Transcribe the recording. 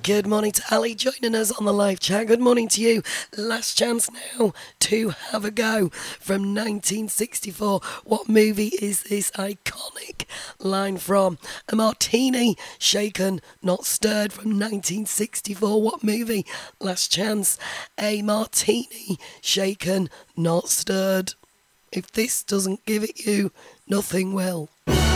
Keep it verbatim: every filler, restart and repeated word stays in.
Good morning to Ali joining us on the live chat. Good morning to you. Last chance now to have a go. From nineteen sixty-four, what movie is this iconic line from? A martini shaken, not stirred, from nineteen sixty-four. What movie? Last chance. A martini shaken, not stirred. If this doesn't give it you, nothing will.